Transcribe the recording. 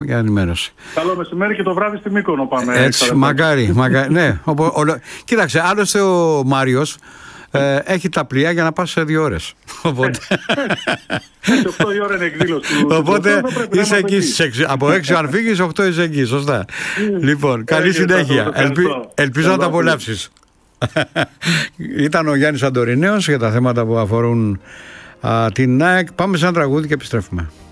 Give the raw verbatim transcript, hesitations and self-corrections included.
για ενημέρωση. Καλό μεσημέρι και το βράδυ στη Μύκονο πάμε. Έτσι, μακάρι, μακάρι. Ναι, οπό, ολο... Κοίταξε, άλλωστε ο Μάριος ε, έχει τα πλοία για να πας σε δύο ώρες. Οπότε, σε οκτώ η ώρα είναι εκδήλωση. Οπότε είσαι εκεί. Στις, από έξι αν φύγεις, οκτώ είσαι εκεί. Σωστά. Λοιπόν, καλή συνέχεια. Ελπι... Ελπίζω να τα απολαύσεις. Ήταν ο Γιάννης Αντορινέος για τα θέματα που αφορούν α, την ΑΕΚ. Πάμε σε ένα τραγούδι και επιστρέφουμε.